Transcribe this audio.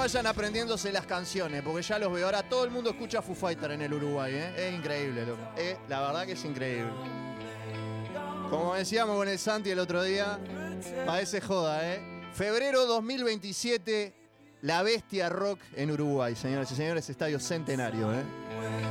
vayan aprendiéndose las canciones, porque ya los veo. Ahora todo el mundo escucha Foo Fighter en el Uruguay, ¿eh? Es increíble, loco. La verdad que es increíble. Como decíamos con el Santi el otro día, parece joda, ¿eh? Febrero 2027, la bestia rock en Uruguay, señoras y señores, estadio Centenario, ¿eh?